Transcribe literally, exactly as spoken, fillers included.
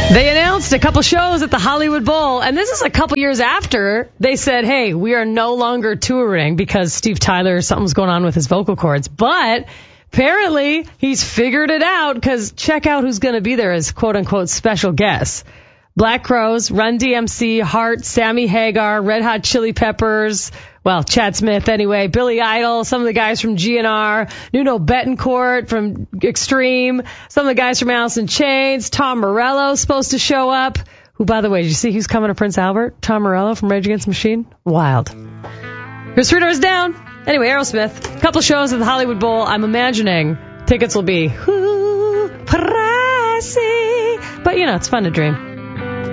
They announced a couple shows at the Hollywood Bowl, and this is a couple years after they said, hey, we are no longer touring because Steve Tyler, something's going on with his vocal cords. But apparently he's figured it out, because check out who's going to be there as quote-unquote special guests. Black Crowes, Run D M C, Heart, Sammy Hagar, Red Hot Chili Peppers, well, Chad Smith anyway, Billy Idol, some of the guys from G N R, Nuno Betancourt from Extreme, some of the guys from Alice in Chains, Tom Morello's supposed to show up, who, by the way, did you see who's coming to Prince Albert? Tom Morello from Rage Against the Machine? Wild. Here's Three Doors Down. Anyway, Aerosmith, a couple shows at the Hollywood Bowl. I'm imagining tickets will be, whoo, pricey. But, you know, it's fun to dream.